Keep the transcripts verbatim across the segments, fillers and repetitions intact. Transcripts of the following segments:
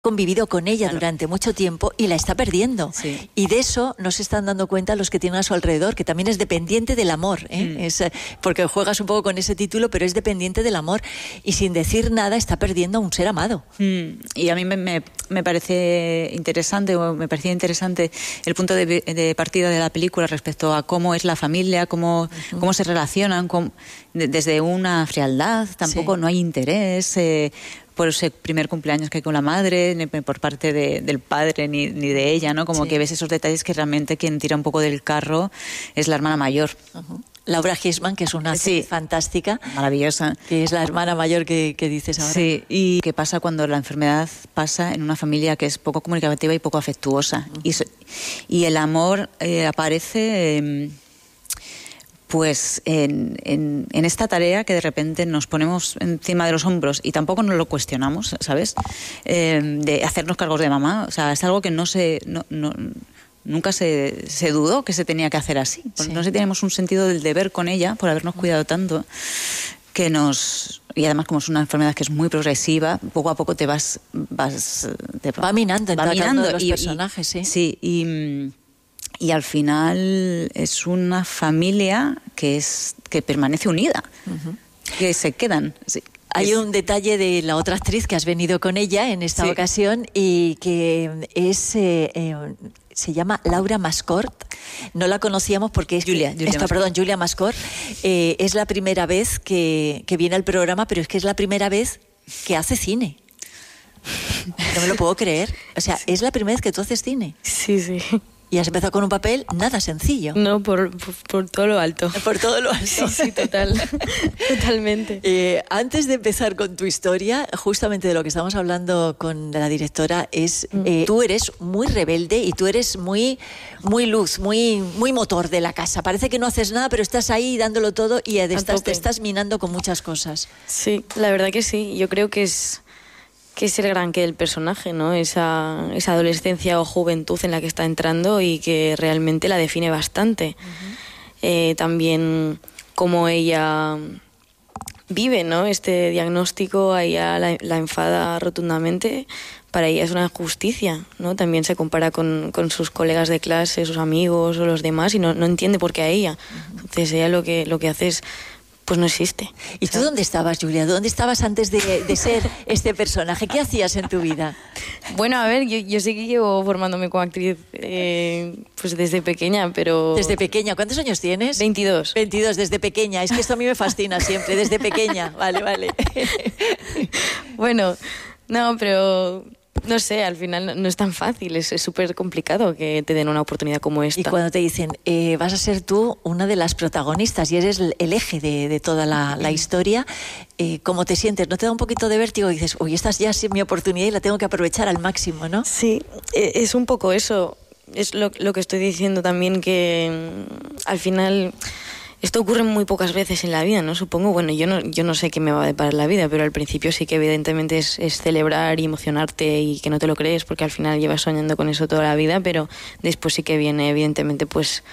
convivido con ella claro. durante mucho tiempo y la está perdiendo. Sí. Y de eso no se están dando cuenta los que tienen a su alrededor, que también es dependiente del amor, ¿eh? Mm. Es, porque juegas un poco con ese título, pero es dependiente del amor. Y sin decir nada está perdiendo a un ser amado. Mm. Y a mí me, me, me parece interesante, o me parecía interesante el punto de, de partida de la película respecto a cómo es la familia, cómo, uh-huh. cómo se relacionan, cómo, de, desde una frialdad, tampoco sí. no hay interés... Eh, por ese primer cumpleaños que hay con la madre, ni por parte de, del padre ni, ni de ella, ¿no? Como sí. que ves esos detalles que realmente quien tira un poco del carro es la hermana mayor. Uh-huh. Laura Hirschman, que es una sí. fantástica. Maravillosa. Que es la hermana mayor que, que dices ahora. Sí, y qué pasa cuando la enfermedad pasa en una familia que es poco comunicativa y poco afectuosa. Uh-huh. y, y el amor eh, aparece... Eh, pues en, en, en esta tarea que de repente nos ponemos encima de los hombros y tampoco nos lo cuestionamos, ¿sabes? Eh, de hacernos cargos de mamá. O sea, es algo que no se... No, no, nunca se, se dudó que se tenía que hacer así. Sí. No sé si tenemos un sentido del deber con ella por habernos cuidado tanto que nos... Y además, como es una enfermedad que es muy progresiva, poco a poco te vas... vas te va minando, va minando de los y, personajes, sí. Sí, y... Y al final es una familia que es que permanece unida, uh-huh. que se quedan. Sí. Hay es... un detalle de la otra actriz que has venido con ella en esta sí. ocasión y que es eh, eh, se llama Laura Mascort. No la conocíamos porque es Julia, Julia esto, perdón, Julia Mascort. Eh, es la primera vez que, que viene al programa, pero es que es la primera vez que hace cine. No me lo puedo creer. O sea, es la primera vez que tú haces cine. Sí, sí. Y has empezado con un papel nada sencillo. No, por, por, por todo lo alto. Por todo lo alto. Sí, sí, total. Totalmente. Eh, antes de empezar con tu historia, justamente de lo que estamos hablando con la directora, es eh, tú eres muy rebelde y tú eres muy, muy luz, muy, muy motor de la casa. Parece que no haces nada, pero estás ahí dándolo todo y estás, te estás minando con muchas cosas. Sí, la verdad que sí. Yo creo que es... que es el gran que del personaje, ¿no? Esa, esa adolescencia o juventud en la que está entrando y que realmente la define bastante. Uh-huh. Eh, también cómo ella vive, ¿no? Este diagnóstico, a ella la, la enfada rotundamente. Para ella es una injusticia, ¿no? También se compara con, con sus colegas de clase, sus amigos o los demás y no, no entiende por qué a ella. Uh-huh. Entonces ella lo que, lo que hace es... pues no existe. ¿Y tú dónde estabas, Julia? ¿Dónde estabas antes de, de ser este personaje? ¿Qué hacías en tu vida? Bueno, a ver, yo, yo sí que llevo formándome como actriz eh, pues desde pequeña, pero... ¿Desde pequeña? ¿Cuántos años tienes? veintidós. veintidós, desde pequeña. Es que esto a mí me fascina siempre, desde pequeña. Vale, vale. Bueno, no, pero... No sé, al final no es tan fácil, es súper complicado que te den una oportunidad como esta. Y cuando te dicen, eh, vas a ser tú una de las protagonistas y eres el eje de, de toda la, la historia, eh, ¿cómo te sientes? ¿No te da un poquito de vértigo y dices, uy, esta ya es mi oportunidad y la tengo que aprovechar al máximo, ¿no? Sí, es un poco eso. Es lo, lo que estoy diciendo también, que al final... Esto ocurre muy pocas veces en la vida, ¿no? Supongo, bueno, yo no, yo no sé qué me va a deparar la vida, pero al principio sí que evidentemente es, es celebrar y emocionarte y que no te lo crees, porque al final llevas soñando con eso toda la vida, pero después sí que viene evidentemente pues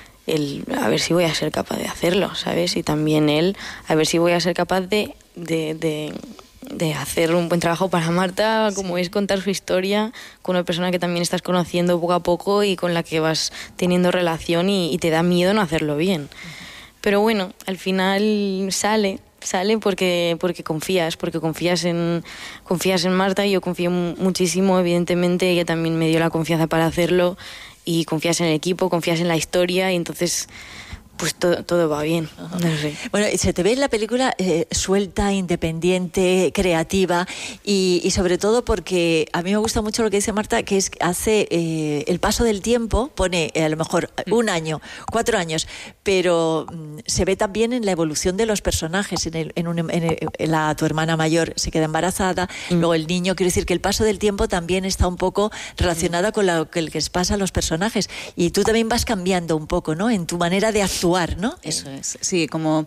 el a ver si voy a ser capaz de hacerlo, ¿sabes? Y también él, a ver si voy a ser capaz de, de, de, de hacer un buen trabajo para Marta, como sí. es contar su historia con una persona que también estás conociendo poco a poco y con la que vas teniendo relación y, y te da miedo no hacerlo bien. Uh-huh. Pero bueno, al final sale, sale porque, porque confías, porque confías en, confías en Marta y yo confío muchísimo, evidentemente ella también me dio la confianza para hacerlo y confías en el equipo, confías en la historia y entonces... pues todo, todo va bien. Uh-huh. No sé. Bueno, se te ve en la película eh, suelta, independiente, creativa y, y sobre todo porque a mí me gusta mucho lo que dice Marta, que es hace eh, el paso del tiempo, pone eh, a lo mejor un año, cuatro años, pero mm, se ve también en la evolución de los personajes. En, el, en, un, en, el, en la tu hermana mayor se queda embarazada, mm. luego el niño, quiero decir que el paso del tiempo también está un poco relacionado mm. con lo que les pasa a los personajes y tú también vas cambiando un poco, ¿no? En tu manera de actuar. ¿No? Eso es. Sí, como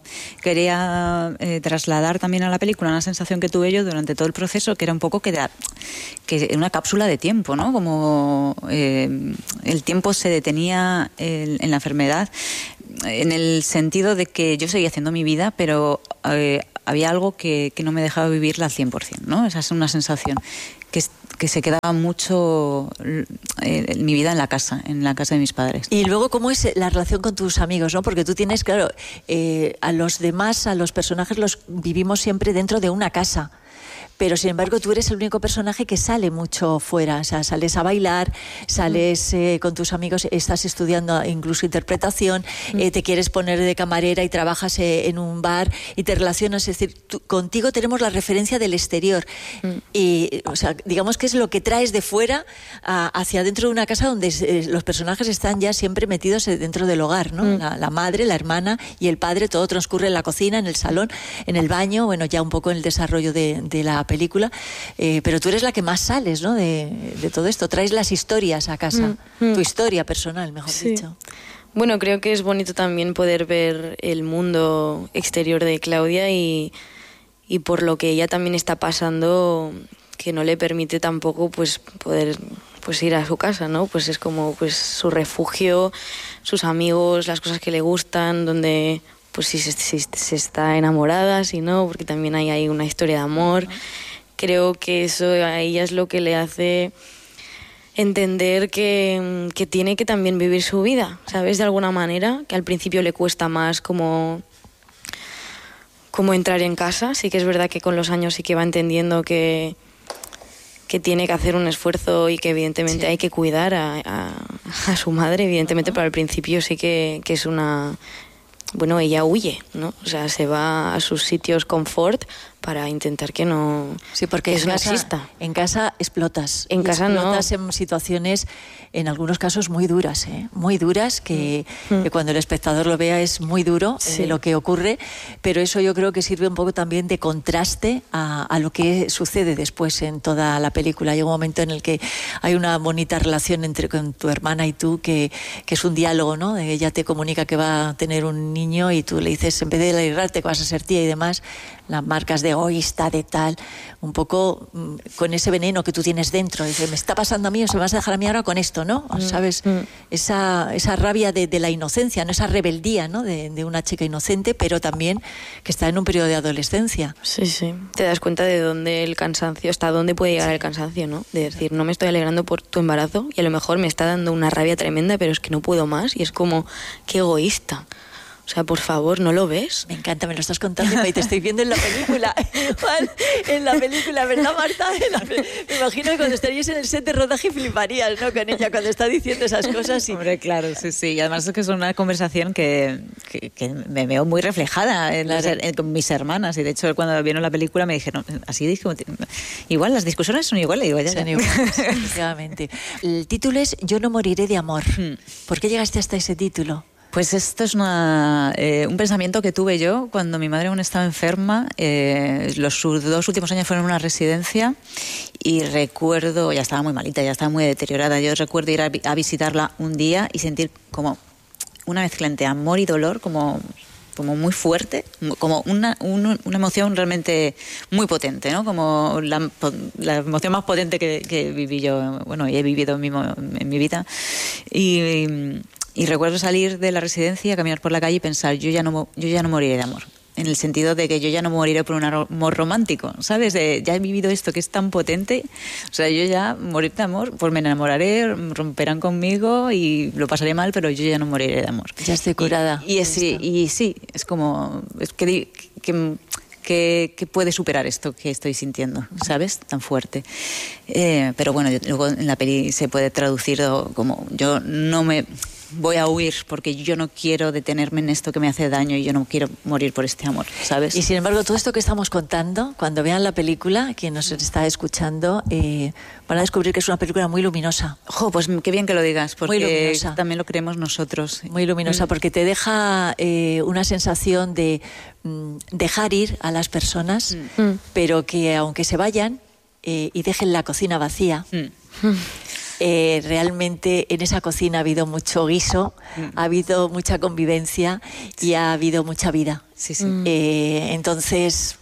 quería eh, trasladar también a la película una sensación que tuve yo durante todo el proceso, que era un poco que era que una cápsula de tiempo, ¿no? Como eh, el tiempo se detenía en, en la enfermedad, en el sentido de que yo seguía haciendo mi vida, pero eh, había algo que, que no me dejaba vivirla al cien por ciento, ¿no? Esa es una sensación que que se quedaba mucho eh, mi vida en la casa, en la casa de mis padres. Y luego, ¿cómo es la relación con tus amigos, ¿no? Porque tú tienes, claro, eh, a los demás, a los personajes los vivimos siempre dentro de una casa. Pero, sin embargo, tú eres el único personaje que sale mucho fuera. O sea, sales a bailar, sales eh, con tus amigos, estás estudiando incluso interpretación, eh, te quieres poner de camarera y trabajas eh, en un bar y te relacionas. Es decir, tú, contigo tenemos la referencia del exterior. Mm. Y, o sea, digamos que es lo que traes de fuera a, hacia dentro de una casa donde eh, los personajes están ya siempre metidos dentro del hogar, ¿no? Mm. La, la madre, la hermana y el padre, todo transcurre en la cocina, en el salón, en el baño, bueno, ya un poco en el desarrollo de, de la película, eh, pero tú eres la que más sales, ¿no? de, de todo esto, traes las historias a casa, mm, mm. tu historia personal, mejor sí. dicho. Bueno, creo que es bonito también poder ver el mundo exterior de Claudia y, y por lo que ella también está pasando, que no le permite tampoco pues poder pues ir a su casa, ¿no? Pues es como pues su refugio, sus amigos, las cosas que le gustan, donde pues si se, si se está enamorada, si no, porque también hay, hay una historia de amor. Creo que eso a ella es lo que le hace entender que, que tiene que también vivir su vida, ¿sabes? De alguna manera, que al principio le cuesta más como, como entrar en casa. Sí que es verdad que con los años sí que va entendiendo que, que tiene que hacer un esfuerzo y que evidentemente sí. hay que cuidar a, a, a su madre, evidentemente, pero al principio sí que, que es una... Bueno, ella huye, ¿no? O sea, se va a sus sitios confort para intentar que no... Sí, porque es en una casa, exista. En casa explotas. En casa explotas no. en situaciones, en algunos casos, muy duras, ¿eh? Muy duras, que, mm. que cuando el espectador lo vea es muy duro sí. eh, lo que ocurre, pero eso yo creo que sirve un poco también de contraste a, a lo que sucede después en toda la película. Hay un momento en el que hay una bonita relación entre con tu hermana y tú, que, que es un diálogo, ¿no? Ella te comunica que va a tener un niño y tú le dices, en vez de alegrarte que vas a ser tía y demás, las marcas de egoísta, de tal, un poco mmm, con ese veneno que tú tienes dentro. Dice, me está pasando a mí o se me vas a dejar a mí ahora con esto, ¿no? Mm, ¿Sabes? Mm. Esa, esa rabia de, de la inocencia, ¿no? Esa rebeldía, ¿no? De, de una chica inocente, pero también que está en un periodo de adolescencia. Sí, sí. Te das cuenta de dónde el cansancio, hasta dónde puede llegar sí. el cansancio, ¿no? De decir, no me estoy alegrando por tu embarazo y a lo mejor me está dando una rabia tremenda, pero es que no puedo más y es como, qué egoísta. O sea, por favor, ¿no lo ves? Me encanta, me lo estás contando y te estoy viendo en la película. Igual, en la película, ¿verdad, Marta? La, me imagino que cuando estarías en el set de rodaje fliparías, ¿no? Con ella, cuando está diciendo esas cosas. Y... Hombre, claro, sí, sí. Y además es que es una conversación que, que, que me veo muy reflejada en claro. las, en, con mis hermanas. Y de hecho, cuando vieron la película me dijeron, así dije, igual, las discusiones son iguales. Igual, ya, son ya. iguales, efectivamente. El título es Yo no moriré de amor. Hmm. ¿Por qué llegaste hasta ese título? Pues esto es una, eh, un pensamiento que tuve yo cuando mi madre aún estaba enferma. Eh, los dos últimos años fueron en una residencia y recuerdo, ya estaba muy malita, ya estaba muy deteriorada. Yo recuerdo ir a, a visitarla un día y sentir como una mezcla entre amor y dolor, como, como muy fuerte, como una, un, una emoción realmente muy potente, ¿no? Como la, la emoción más potente que, que viví yo, bueno, y he vivido en mi, en mi vida. Y... Y recuerdo salir de la residencia, caminar por la calle y pensar, yo ya no, yo ya no moriré de amor. En el sentido de que yo ya no moriré por un amor romántico, ¿sabes? De, ya he vivido esto que es tan potente. O sea, yo ya morir de amor, pues me enamoraré, romperán conmigo y lo pasaré mal, pero yo ya no moriré de amor. Ya estoy curada. Y, y, es, y, y sí, es como... Es que, que, que, que puede superar esto que estoy sintiendo, ¿sabes? Tan fuerte. Eh, pero bueno, yo, luego en la peli se puede traducir como yo no me... voy a huir porque yo no quiero detenerme en esto que me hace daño y yo no quiero morir por este amor, ¿sabes? Y sin embargo, todo esto que estamos contando, cuando vean la película, quien nos está escuchando, eh, van a descubrir que es una película muy luminosa. Jo, pues qué bien que lo digas, porque también lo creemos nosotros. Muy luminosa, mm. porque te deja eh, una sensación de mm, dejar ir a las personas, mm. pero que aunque se vayan eh, y dejen la cocina vacía... Mm. Eh, realmente en esa cocina ha habido mucho guiso, mm. ha habido mucha convivencia y ha habido mucha vida. Sí, sí. Mm. Eh, entonces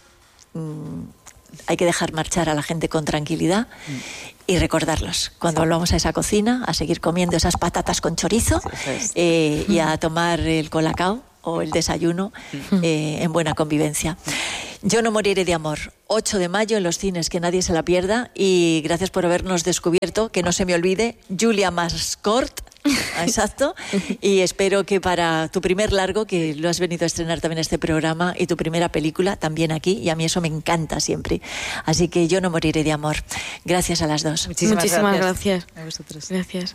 mm, hay que dejar marchar a la gente con tranquilidad mm. y recordarlos. Cuando volvamos a esa cocina, a seguir comiendo esas patatas con chorizo sí, es. eh, y a tomar el colacao o el desayuno eh, en buena convivencia. Yo no moriré de amor. ocho de mayo en los cines, que nadie se la pierda. Y gracias por habernos descubierto, que no se me olvide, Julia Mascort. Exacto. Y espero que para tu primer largo, que lo has venido a estrenar también en este programa, y tu primera película también aquí, y a mí eso me encanta siempre. Así que yo no moriré de amor. Gracias a las dos. Muchísimas, Muchísimas gracias. gracias a vosotros. Gracias.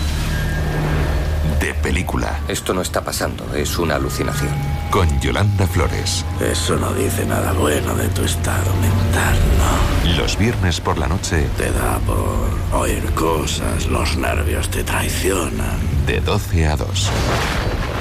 De película. Esto no está pasando, es una alucinación. Con Yolanda Flores. Eso no dice nada bueno de tu estado mental, ¿no? Los viernes por la noche. Te da por oír cosas, los nervios te traicionan. De doce a dos.